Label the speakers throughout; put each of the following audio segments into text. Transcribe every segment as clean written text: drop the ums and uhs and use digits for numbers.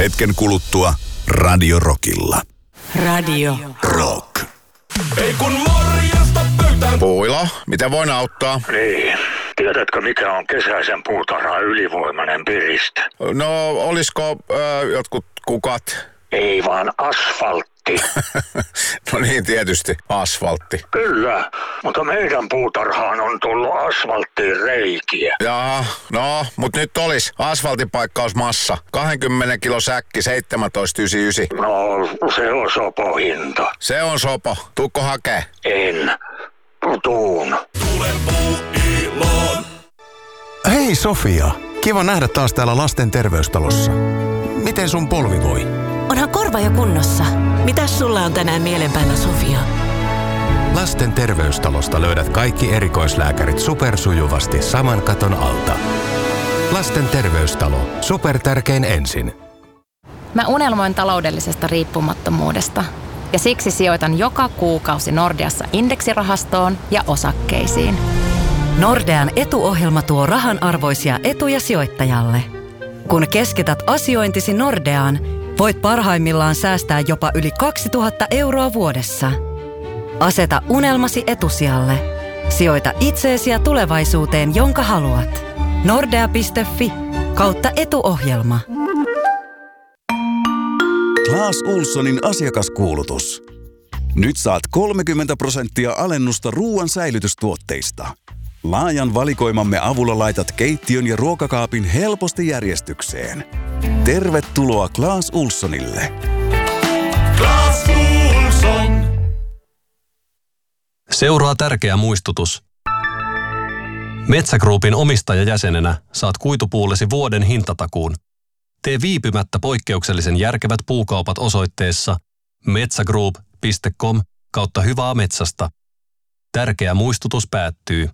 Speaker 1: Hetken kuluttua Radio Rockilla.
Speaker 2: Radio
Speaker 1: Rock.
Speaker 3: Ei kun morjesta pöytään.
Speaker 1: Puila, miten voin auttaa?
Speaker 4: Niin. Tiedätkö, mikä on kesäisen puutarhan ylivoimainen piriste?
Speaker 1: No, olisiko jotkut kukat?
Speaker 4: Ei vaan asfaltti.
Speaker 1: No niin, tietysti. Asfaltti.
Speaker 4: Kyllä, mutta meidän puutarhaan on tullut asfalttiin reikiä.
Speaker 1: Jaa, no, mut nyt olis asfaltipaikkausmassa. 20 kilo säkki, 17,99.
Speaker 4: No, se on sopohinta.
Speaker 1: Se on sopo. Tuukko hakee?
Speaker 4: En. Tuun.
Speaker 3: Tule Puuiloon.
Speaker 5: Hei Sofia, kiva nähdä taas täällä lasten terveystalossa. Miten sun polvi voi?
Speaker 2: Onhan korva jo kunnossa. Mitäs sulla on tänään mielenpäällä, Sofia?
Speaker 5: Lasten terveystalosta löydät kaikki erikoislääkärit supersujuvasti saman katon alta. Lasten terveystalo. Supertärkein ensin.
Speaker 6: Mä unelmoin taloudellisesta riippumattomuudesta ja siksi sijoitan joka kuukausi Nordeassa indeksirahastoon ja osakkeisiin.
Speaker 7: Nordean etuohjelma tuo rahanarvoisia etuja sijoittajalle. Kun keskität asiointisi Nordeaan, voit parhaimmillaan säästää jopa yli 2000 € vuodessa. Aseta unelmasi etusijalle. Sijoita itseesi ja tulevaisuuteen, jonka haluat. Nordea.fi/etuohjelma.
Speaker 8: Clas Ohlsonin asiakaskuulutus. Nyt saat 30% alennusta ruoan säilytystuotteista. Laajan valikoimamme avulla laitat keittiön ja ruokakaapin helposti järjestykseen. Tervetuloa Clas Ohlsonille.
Speaker 3: Clas Ohlson.
Speaker 9: Seuraa tärkeä muistutus. Metsä Groupin omistajajäsenenä saat kuitupuullesi vuoden hintatakuun. Tee viipymättä poikkeuksellisen järkevät puukaupat osoitteessa metsagroup.com/hyvää metsästä. Tärkeä muistutus päättyy.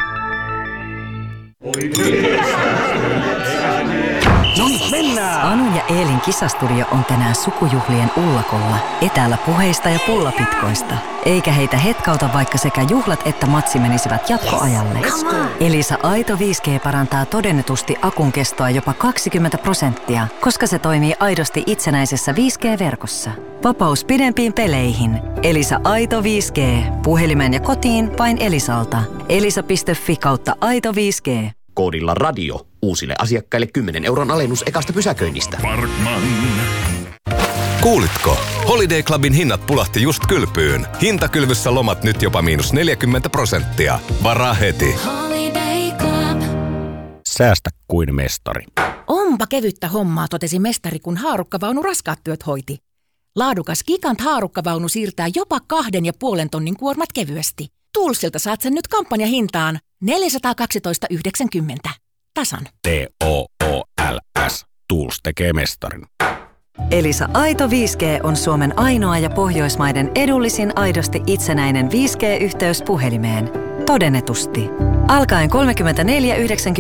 Speaker 7: Anun ja Eelin kisastudio on tänään sukujuhlien ullakolla, etäällä puheista ja pullapitkoista. Eikä heitä hetkauta, vaikka sekä juhlat että matsi menisivät jatkoajalle. Elisa Aito 5G parantaa todennetusti akun kestoa jopa 20%, koska se toimii aidosti itsenäisessä 5G-verkossa. Vapaus pidempiin peleihin. Elisa Aito 5G. Puhelimeen ja kotiin vain Elisalta. elisa.fi/Aito 5G.
Speaker 10: Koodilla radio. Uusille asiakkaille 10 € alennus ekasta pysäköinnistä.
Speaker 3: Parkman.
Speaker 5: Kuulitko? Holiday Clubin hinnat pulahti just kylpyyn. Hintakylvyssä lomat nyt jopa -40%. Varaa heti.
Speaker 11: Säästä kuin mestari.
Speaker 12: Onpa kevyttä hommaa, totesi mestari, kun haarukkavaunu raskaat työt hoiti. Laadukas Gigant haarukkavaunu siirtää jopa 2,5 tonnin kuormat kevyesti. Toolsilta saat sen nyt kampanjahintaan 412,90. Tasan.
Speaker 11: TOOLS. Tools tekee mestarin.
Speaker 7: Elisa Aito 5G on Suomen ainoa ja Pohjoismaiden edullisin aidosti itsenäinen 5G-yhteys puhelimeen. Todennetusti. Alkaen 34,90